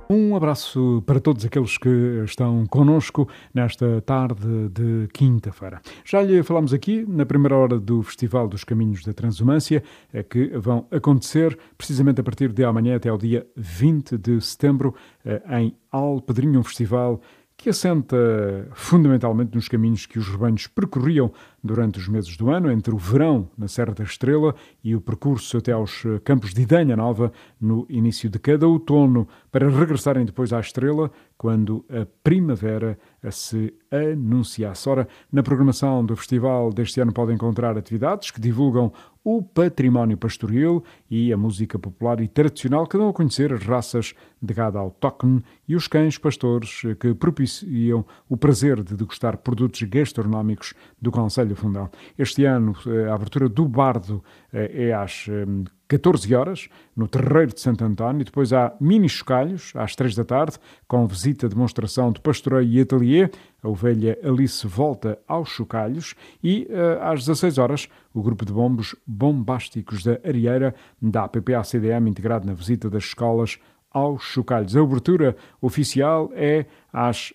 Um abraço para todos aqueles que estão connosco nesta tarde de quinta-feira. Já lhe falamos aqui na primeira hora do Festival dos Caminhos da Transumância, que vão acontecer precisamente a partir de amanhã até ao dia 20 de setembro em Alpedrinha, um festival que assenta fundamentalmente nos caminhos que os rebanhos percorriam durante os meses do ano, entre o verão na Serra da Estrela e o percurso até aos campos de Idanha Nova no início de cada outono, para regressarem depois à Estrela quando a primavera se anunciasse. Ora, na programação do festival deste ano pode encontrar atividades que divulgam o património pastoril e a música popular e tradicional, que dão a conhecer as raças de gado autóctone e os cães pastores que propiciam o prazer de degustar produtos gastronómicos do Concelho Fundão. Este ano a abertura do Bardo é às 14 horas, no Terreiro de Santo António. Depois há mini-chocalhos, às 3 da tarde, com visita, demonstração de pastoreio e ateliê. A ovelha Alice volta aos chocalhos. E às 16 horas, o grupo de bombos bombásticos da Arieira, da APPA-CDM, integrado na visita das escolas aos chocalhos. A abertura oficial é às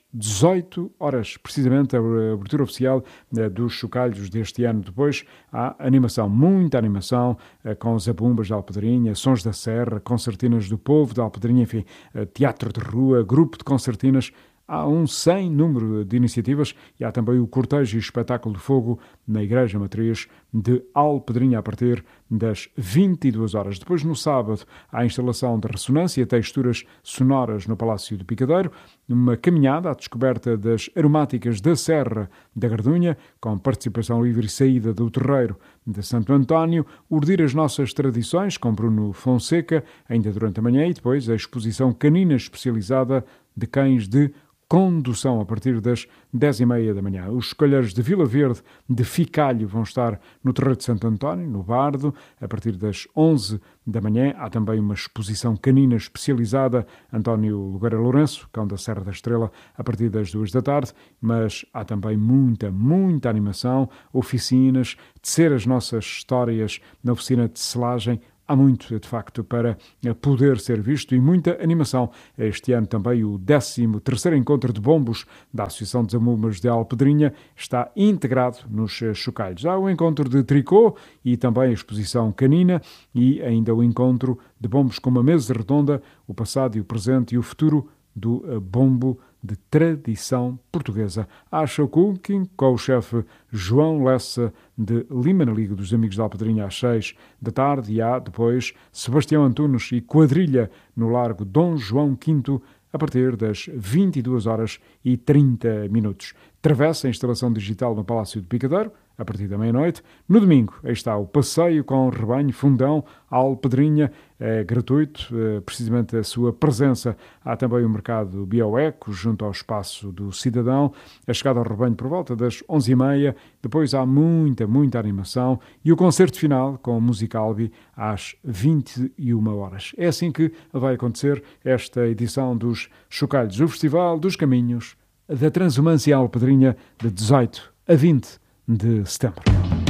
18 horas, precisamente a abertura oficial dos chocalhos deste ano. Depois há animação, muita animação, com zabumbas da Alpedrinha, sons da serra, concertinas do povo da Alpedrinha, enfim, teatro de rua, grupo de concertinas. Há um sem número de iniciativas e há também o cortejo e espetáculo de fogo na Igreja Matriz de Alpedrinha a partir das 22 horas. Depois, no sábado, há a instalação de ressonância e texturas sonoras no Palácio do Picadeiro, uma caminhada à descoberta das aromáticas da Serra da Gardunha, com participação livre e saída do Terreiro de Santo António, urdir as nossas tradições com Bruno Fonseca, ainda durante a manhã, e depois a exposição canina especializada de cães de condução a partir das 10h30 da manhã. Os escolheiros de Vila Verde de Ficalho vão estar no Terreiro de Santo António, no Bardo, a partir das 11 da manhã. Há também uma exposição canina especializada, António Nogueira Lourenço, cão da Serra da Estrela, a partir das 2 da tarde, mas há também muita animação, oficinas, tecer as nossas histórias na oficina de selagem. Há muito, de facto, para poder ser visto e muita animação. Este ano também o 13º Encontro de Bombos da Associação de Zabumbas de Alpedrinha está integrado nos chocalhos. Há o encontro de tricô e também a exposição canina e ainda o encontro de bombos com uma mesa redonda, o passado e o presente e o futuro do bombo de tradição portuguesa. Há show cooking com o chefe João Lessa de Lima, na Liga dos Amigos da Alpedrinha, às 6 da tarde, e há depois Sebastião Antunes e quadrilha no Largo Dom João V a partir das 22h30. Travessa a instalação digital no Palácio do Picadeiro, a partir da meia-noite. No domingo, aí está o passeio com rebanho Fundão, Alpedrinha, é gratuito, precisamente a sua presença. Há também o mercado Bioeco, junto ao Espaço do Cidadão, a chegada ao rebanho por volta das 11h30, depois há muita animação e o concerto final com música Albi às 21 horas. É assim que vai acontecer esta edição dos Chocalhos, o Festival dos Caminhos da Transumância Alpedrinha, de 18 a 20 de setembro.